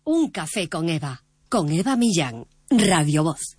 Un café con Eva Millán, Radio Voz.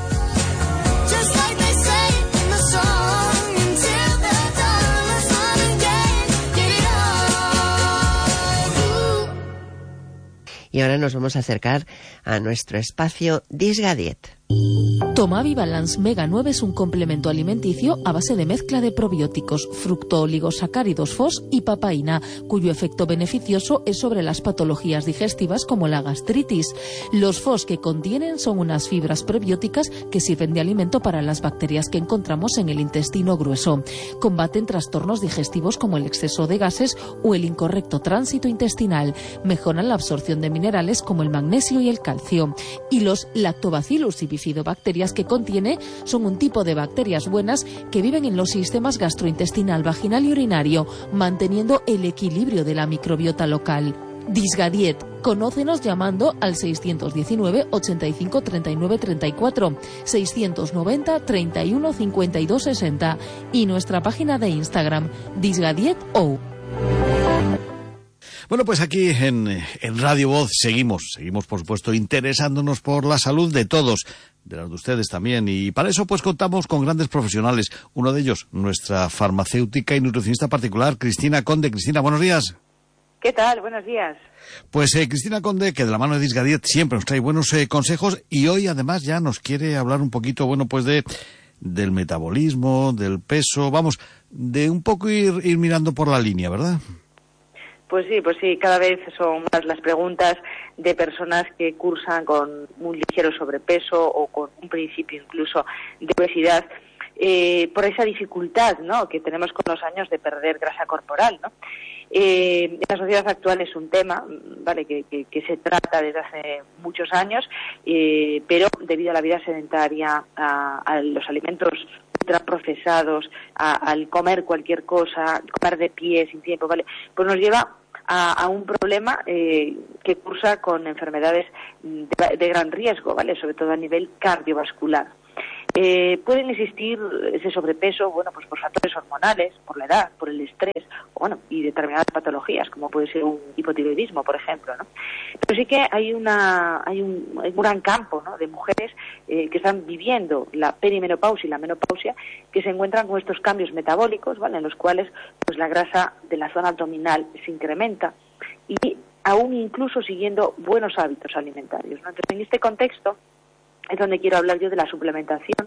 Y ahora nos vamos a acercar a nuestro espacio Disgadiet. Tomavi Balance Mega 9 es un complemento alimenticio a base de mezcla de probióticos, fructooligosacáridos FOS y papaína, cuyo efecto beneficioso es sobre las patologías digestivas como la gastritis. Los FOS que contienen son unas fibras prebióticas que sirven de alimento para las bacterias que encontramos en el intestino grueso. Combaten trastornos digestivos como el exceso de gases o el incorrecto tránsito intestinal. Mejoran la absorción de minerales como el magnesio y el calcio. Y los lactobacillus y bifidobacterias que contiene son un tipo de bacterias buenas que viven en los sistemas gastrointestinal, vaginal y urinario, manteniendo el equilibrio de la microbiota local. Disgadiet. Conócenos llamando al 619 85 39 34, 690 31 52 60 y nuestra página de Instagram, DisgadietO. Bueno, pues aquí en Radio Voz seguimos por supuesto interesándonos por la salud de todos, de las de ustedes también, y para eso pues contamos con grandes profesionales, uno de ellos nuestra farmacéutica y nutricionista particular, Cristina Conde. Cristina, buenos días. ¿Qué tal? Buenos días. Pues Cristina Conde, que de la mano de Disgadiet siempre nos trae buenos consejos, y hoy además ya nos quiere hablar un poquito, bueno, pues del metabolismo, del peso, vamos, de un poco ir mirando por la línea, ¿verdad? Pues sí, cada vez son más las preguntas de personas que cursan con un ligero sobrepeso o con un principio incluso de obesidad, por esa dificultad, ¿no?, que tenemos con los años de perder grasa corporal, ¿no? En la sociedad actual es un tema, ¿vale?, que se trata desde hace muchos años, pero debido a la vida sedentaria, a los alimentos ultraprocesados, al comer cualquier cosa, comer de pie sin tiempo, ¿vale?, pues nos lleva a un problema que cursa con enfermedades de gran riesgo, ¿vale?, sobre todo a nivel cardiovascular. Pueden existir ese sobrepeso, bueno, pues por factores hormonales, por la edad, por el estrés, bueno, y determinadas patologías, como puede ser un hipotiroidismo, por ejemplo, ¿no? Pero sí que hay un gran campo, ¿no?, de mujeres que están viviendo la perimenopausia y la menopausia, que se encuentran con estos cambios metabólicos, ¿vale?, en los cuales pues la grasa de la zona abdominal se incrementa y aún incluso siguiendo buenos hábitos alimentarios, ¿no? Entonces, en este contexto es donde quiero hablar yo de la suplementación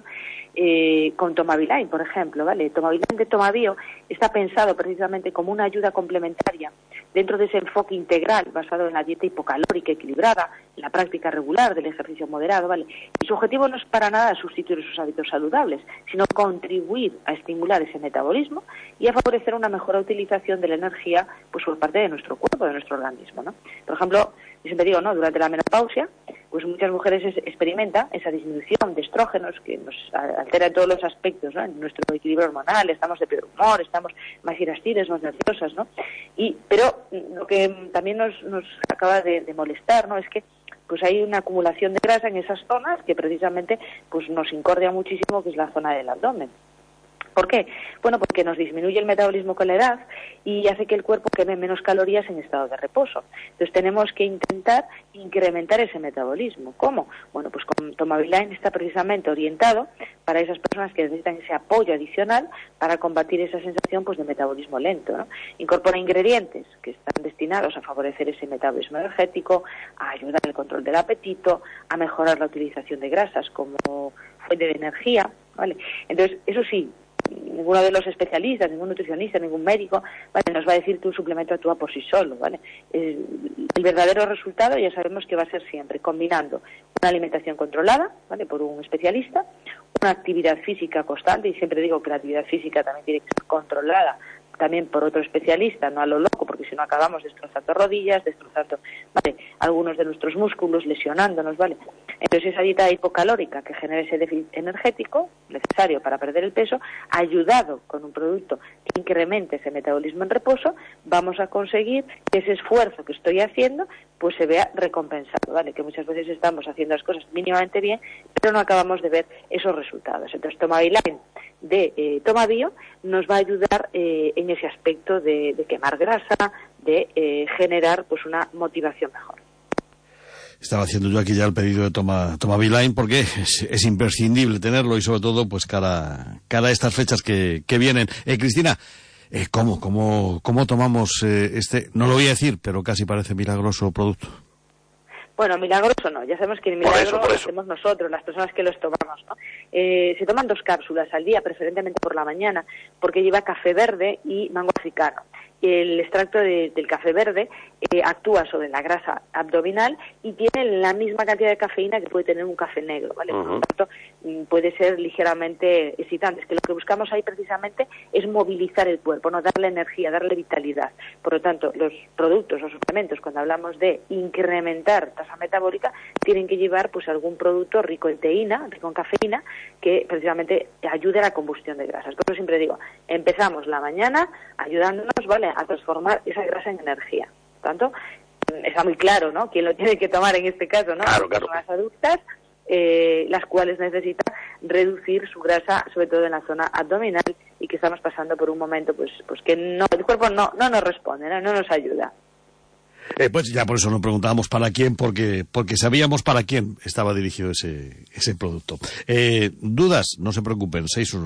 con Tomaviline, por ejemplo, ¿vale? Tomaviline de Tomabio está pensado precisamente como una ayuda complementaria dentro de ese enfoque integral basado en la dieta hipocalórica equilibrada, en la práctica regular del ejercicio moderado, ¿vale? Y su objetivo no es para nada sustituir esos hábitos saludables, sino contribuir a estimular ese metabolismo y a favorecer una mejor utilización de la energía pues por parte de nuestro cuerpo, de nuestro organismo, ¿no? Por ejemplo, yo siempre digo, ¿no?, durante la menopausia, pues muchas mujeres experimentan esa disminución de estrógenos que nos altera en todos los aspectos, ¿no?, en nuestro equilibrio hormonal, estamos de peor humor, estamos más irascibles, más nerviosas, ¿no? Pero lo que también nos acaba de molestar, ¿no?, es que pues hay una acumulación de grasa en esas zonas que precisamente pues nos incordia muchísimo, que es la zona del abdomen. ¿Por qué? Bueno, porque nos disminuye el metabolismo con la edad y hace que el cuerpo queme menos calorías en estado de reposo. Entonces tenemos que intentar incrementar ese metabolismo. ¿Cómo? Bueno, pues con Tomaviline está precisamente orientado para esas personas que necesitan ese apoyo adicional para combatir esa sensación pues de metabolismo lento, ¿no? Incorpora ingredientes que están destinados a favorecer ese metabolismo energético, a ayudar al control del apetito, a mejorar la utilización de grasas como fuente de energía, ¿vale? Entonces, eso sí, ninguno de los especialistas, ningún nutricionista, ningún médico, ¿vale?, nos va a decir que un suplemento actúa por sí solo, ¿vale? El verdadero resultado ya sabemos que va a ser siempre combinando una alimentación controlada, ¿vale?, por un especialista, una actividad física constante, y siempre digo que la actividad física también tiene que ser controlada también por otro especialista, no a lo loco, porque si no acabamos destrozando rodillas, destrozando, ¿vale?, algunos de nuestros músculos, lesionándonos, ¿vale? Entonces esa dieta hipocalórica que genera ese déficit energético necesario para perder el peso, ayudado con un producto que incremente ese metabolismo en reposo, vamos a conseguir que ese esfuerzo que estoy haciendo pues se vea recompensado, ¿vale? Que muchas veces estamos haciendo las cosas mínimamente bien, pero no acabamos de ver esos resultados. Entonces Tomaviline de Tomabio nos va a ayudar en ese aspecto de quemar grasa, de generar pues una motivación mejor. Estaba haciendo yo aquí ya el pedido de Toma Beeline porque es imprescindible tenerlo y sobre todo pues cara a estas fechas que vienen. Cristina, ¿cómo tomamos este, no lo voy a decir, pero casi parece milagroso producto? Bueno, milagroso no, ya sabemos que el milagro lo hacemos nosotros, las personas que los tomamos, ¿no? Se toman 2 cápsulas al día, preferentemente por la mañana, porque lleva café verde y mango africano. El extracto del café verde actúa sobre la grasa abdominal y tiene la misma cantidad de cafeína que puede tener un café negro, ¿vale? Por lo tanto, puede ser ligeramente excitante. Es que lo que buscamos ahí precisamente es movilizar el cuerpo, no darle energía, darle vitalidad. Por lo tanto, los productos o suplementos, cuando hablamos de incrementar tasa metabólica, tienen que llevar pues algún producto rico en teína, rico en cafeína, que precisamente ayude a la combustión de grasas. Por eso siempre digo, empezamos la mañana ayudándonos, ¿vale?, a transformar esa grasa en energía. Por tanto, está muy claro, ¿no?, quién lo tiene que tomar en este caso, ¿no? Claro. Personas adultas, las cuales necesitan reducir su grasa, sobre todo en la zona abdominal, y que estamos pasando por un momento pues que no, el cuerpo no nos responde, no nos ayuda. Pues ya por eso nos preguntábamos para quién, porque sabíamos para quién estaba dirigido ese producto. Dudas, no se preocupen,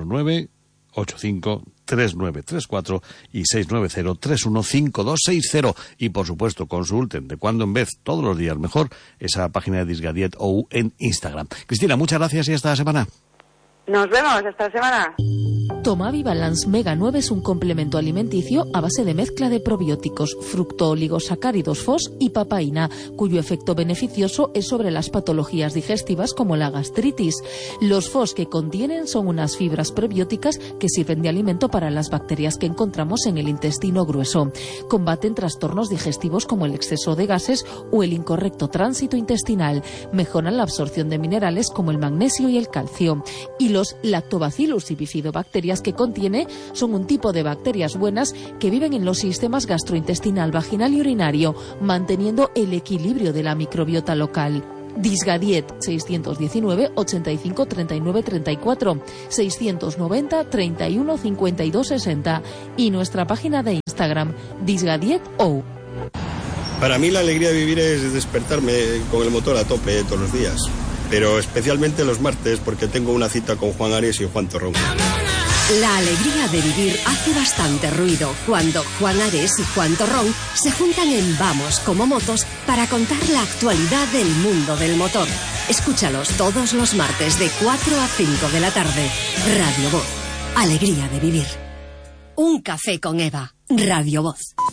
619-85-3934 y 690-315260. Y por supuesto, consulten de cuando en vez, todos los días mejor, esa página de Disgadiet OU en Instagram. Cristina, muchas gracias y hasta la semana. Nos vemos, hasta la semana. Tomavi Balance Mega 9 es un complemento alimenticio a base de mezcla de probióticos, fructooligosacáridos FOS y papaína, cuyo efecto beneficioso es sobre las patologías digestivas como la gastritis. Los FOS que contienen son unas fibras prebióticas que sirven de alimento para las bacterias que encontramos en el intestino grueso. Combaten trastornos digestivos como el exceso de gases o el incorrecto tránsito intestinal. Mejoran la absorción de minerales como el magnesio y el calcio. Y los lactobacillus y bifidobacterias que contiene son un tipo de bacterias buenas que viven en los sistemas gastrointestinal, vaginal y urinario, manteniendo el equilibrio de la microbiota local. Disgadiet 619 85 39 34 690 31 52 60 y nuestra página de Instagram DisgadietO. Para mí la alegría de vivir es despertarme con el motor a tope todos los días, pero especialmente los martes porque tengo una cita con Juan Ares y Juan Torrón. La alegría de vivir hace bastante ruido cuando Juan Ares y Juan Torrón se juntan en Vamos como Motos para contar la actualidad del mundo del motor. Escúchalos todos los martes de 4 a 5 de la tarde. Radio Voz. Alegría de vivir. Un café con Eva. Radio Voz.